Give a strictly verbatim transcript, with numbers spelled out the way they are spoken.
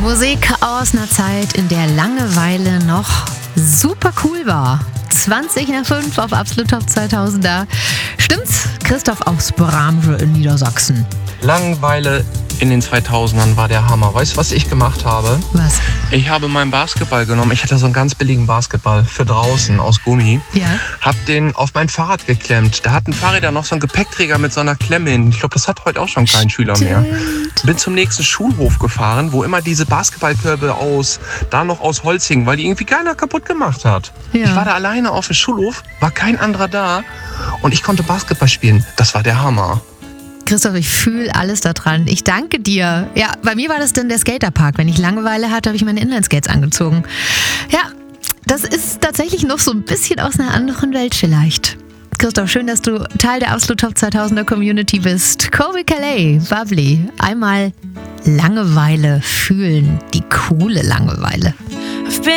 Musik aus einer Zeit, in der Langeweile noch super cool war. zwanzig nach fünf auf Absolut Top zweitausender. Stimmt's? Christoph aus Bramsche in Niedersachsen. Langeweile in den zweitausendern war der Hammer. Weißt du, was ich gemacht habe? Was? Ich habe meinen Basketball genommen. Ich hatte so einen ganz billigen Basketball für draußen aus Gummi. Ja. Hab den auf mein Fahrrad geklemmt. Da hatten Fahrräder noch so einen Gepäckträger mit so einer Klemme hin. Ich glaube, das hat heute auch schon kein Schüler mehr. Bin zum nächsten Schulhof gefahren, wo immer diese Basketballkörbe aus, da noch aus Holz hingen, weil die irgendwie keiner kaputt gemacht hat. Ja. Ich war da alleine auf dem Schulhof, war kein anderer da und ich konnte Basketball spielen. Das war der Hammer. Christoph, ich fühle alles da dran. Ich danke dir. Ja, bei mir war das dann der Skaterpark. Wenn ich Langeweile hatte, habe ich meine Inlineskates angezogen. Ja, das ist tatsächlich noch so ein bisschen aus einer anderen Welt vielleicht. Christoph, schön, dass du Teil der Absolut Top zweitausender Community bist. Colby Calais, Bubbly. Einmal Langeweile fühlen. Die coole Langeweile.